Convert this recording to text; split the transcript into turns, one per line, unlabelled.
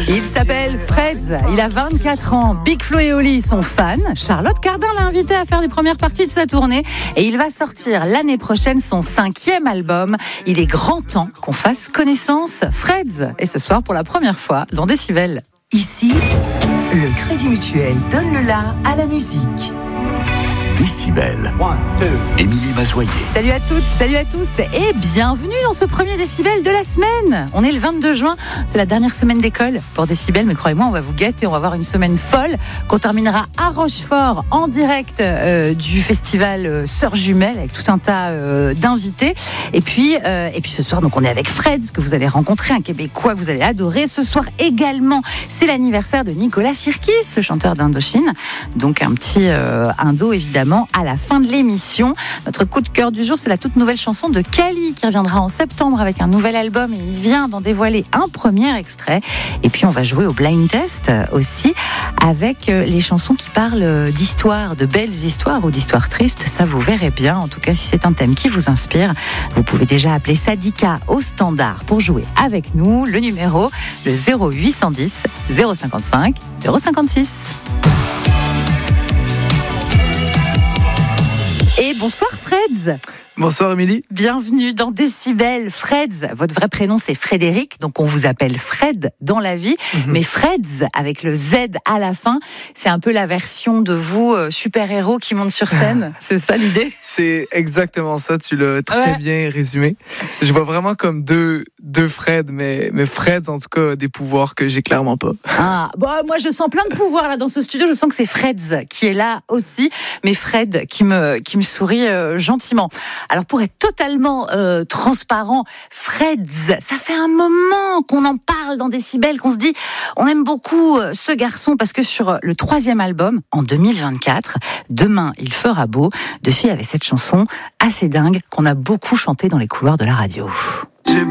Il s'appelle Freds, il a 24 ans. Big Flo et Oli sont fans. Charlotte Cardin l'a invité à faire les premières parties de sa tournée et il va sortir l'année prochaine son 5e album. Il est grand temps qu'on fasse connaissance. Freds, et ce soir pour la première fois dans Décibel.
Ici, le Crédit Mutuel donne le la à la musique.
Décibel. Émilie Mazoyer.
Salut à toutes, salut à tous et bienvenue dans ce premier Décibel de la semaine. On est le 22 juin, c'est la dernière semaine d'école pour Décibel, mais croyez-moi, on va vous gâter, on va avoir une semaine folle qu'on terminera à Rochefort en direct du festival Sœurs Jumelles avec tout un tas d'invités. Et puis ce soir, donc on est avec Freds que vous allez rencontrer, un Québécois que vous allez adorer. Ce soir également, c'est l'anniversaire de Nicolas Sirkis, le chanteur d'Indochine. Donc un petit Indo évidemment à la fin de l'émission. Notre coup de cœur du jour, c'est la toute nouvelle chanson de Kali qui reviendra en septembre avec un nouvel album et il vient d'en dévoiler un premier extrait. Et puis on va jouer au blind test aussi avec les chansons qui parlent d'histoires, de belles histoires ou d'histoires tristes. Ça vous verrez bien. En tout cas, si c'est un thème qui vous inspire, vous pouvez déjà appeler Sadika au standard pour jouer avec nous. Le numéro, le 0810 055 056. Et bonsoir Freds.
Bonsoir Émilie.
Bienvenue dans Décibel. Freds, votre vrai prénom c'est Frédéric, donc on vous appelle Fred dans la vie, mais Freds avec le Z à la fin, c'est un peu la version de vous super-héros qui monte sur scène, c'est ça l'idée?
C'est exactement ça, tu l'as très bien résumé. Je vois vraiment comme deux Fred, mais Freds en tout cas des pouvoirs que j'ai clairement pas.
Ah, bon, moi je sens plein de pouvoirs là dans ce studio, je sens que c'est Freds qui est là aussi, mais Fred qui me sourit gentiment. Alors pour être totalement transparent, Freds, ça fait un moment qu'on en parle dans Décibel, qu'on se dit on aime beaucoup ce garçon parce que sur le 3e album, en 2024, Demain il fera beau, dessus il y avait cette chanson assez dingue qu'on a beaucoup chantée dans les couloirs de la radio.